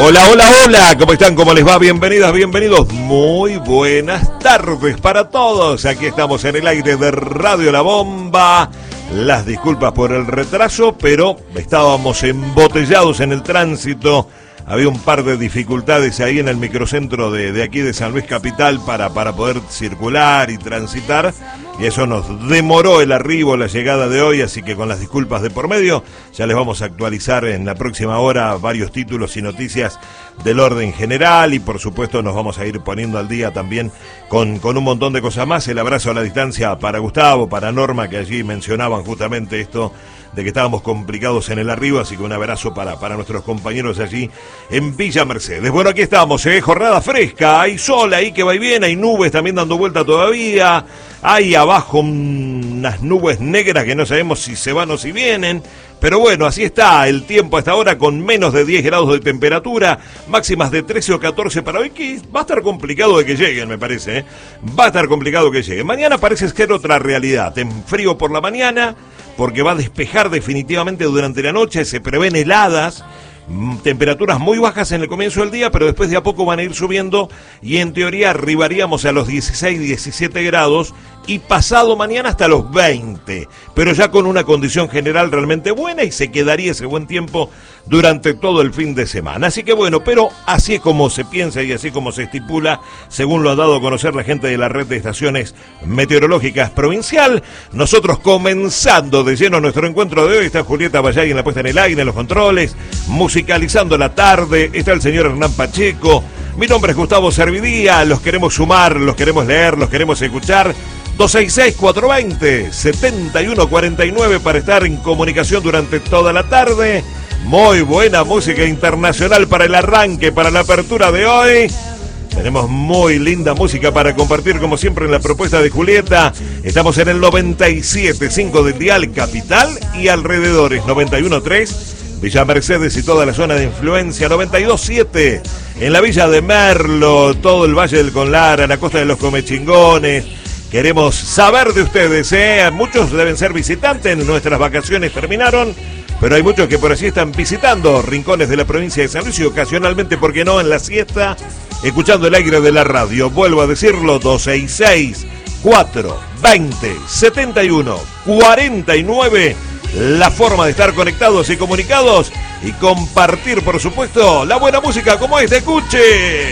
Hola, hola, hola, ¿cómo están? ¿Cómo les va? Bienvenidas, bienvenidos. Muy buenas tardes para todos. Aquí estamos en el aire de Radio La Bomba. Las disculpas por el retraso, pero estábamos embotellados en el tránsito. Había un par de dificultades ahí en el microcentro de aquí de San Luis Capital para poder circular y transitar, y eso nos demoró el arribo, la llegada de hoy, así que con las disculpas de por medio, ya les vamos a actualizar en la próxima hora varios títulos y noticias del orden general, y por supuesto nos vamos a ir poniendo al día también con un montón de cosas más. El abrazo a la distancia para Gustavo, para Norma, que allí mencionaban justamente esto de que estábamos complicados en el arribo, así que un abrazo para nuestros compañeros allí en Villa Mercedes. Bueno, aquí estamos, jornada fresca, hay sol ahí que va y viene, hay nubes también dando vuelta todavía, hay abajo unas nubes negras que no sabemos si se van o si vienen, pero bueno, así está el tiempo hasta ahora, con menos de 10 grados de temperatura, máximas de 13 o 14 para hoy, que va a estar complicado de que lleguen, me parece, va a estar complicado que lleguen. Mañana parece ser otra realidad, en frío por la mañana, porque va a despejar definitivamente durante la noche, se prevén heladas, temperaturas muy bajas en el comienzo del día, pero después de a poco van a ir subiendo y en teoría arribaríamos a los 16, 17 grados y pasado mañana hasta los 20, pero ya con una condición general realmente buena y se quedaría ese buen tiempo durante todo el fin de semana. Así que bueno, pero así es como se piensa y así como se estipula, según lo ha dado a conocer la gente de la red de estaciones meteorológicas provincial. Nosotros comenzando de lleno nuestro encuentro de hoy, está Julieta Bayay en la puesta en el aire, en los controles, musicalizando la tarde, está el señor Hernán Pacheco, mi nombre es Gustavo Servidía, los queremos sumar, los queremos leer, los queremos escuchar. 266-420-7149 para estar en comunicación durante toda la tarde. Muy buena música internacional para el arranque, para la apertura de hoy. Tenemos muy linda música para compartir, como siempre, en la propuesta de Julieta. Estamos en el 97.5 del dial Capital y alrededores, 91.3 Villa Mercedes y toda la zona de influencia, 92.7 en la Villa de Merlo, todo el Valle del Conlara, la costa de los Comechingones. Queremos saber de ustedes, Muchos deben ser visitantes, nuestras vacaciones terminaron, pero hay muchos que por allí están visitando rincones de la provincia de San Luis y ocasionalmente, ¿por qué no?, en la siesta, escuchando el aire de la radio. Vuelvo a decirlo, 266-420-7149, la forma de estar conectados y comunicados y compartir, por supuesto, la buena música como esta. Escuche.